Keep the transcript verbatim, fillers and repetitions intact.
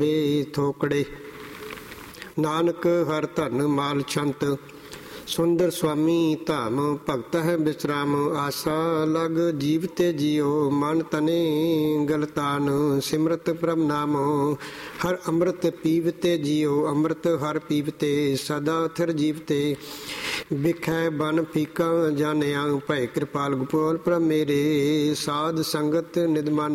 ਥੋਕੜੇ। ਨਾਨਕ ਹਰ ਧਨ ਮਾਲ ਛੰਤ, ਸੁੰਦਰ ਸੁਆਮੀ ਧਾਮ ਭਗਤ ਹੈ ਵਿਸਰਾਮ। ਆਸਾ ਲਗ ਜੀਵ ਤੇ ਜੀਓ, ਮਨ ਤਨੇ ਗਲਤਾਨ। ਸਿਮਰਤ ਪ੍ਰਭ ਨਾਮ ਹਰ ਅੰਮ੍ਰਿਤ ਪੀਵਤੇ ਜੀਓ, ਅੰਮ੍ਰਿਤ ਹਰ ਪੀਵਤੇ ਸਦਾ ਥਿਰ ਜੀਵਤੇ। ਵਿਖੈ ਬਨ ਫੀਕਾ ਜਾਣਿਆ, ਭੈ ਕਿਰਪਾਲ ਗੋਪਾਲ ਪ੍ਰਭ ਮੇਰੇ। ਸਾਧ ਸੰਗਤ ਨਿਦਮਾਨ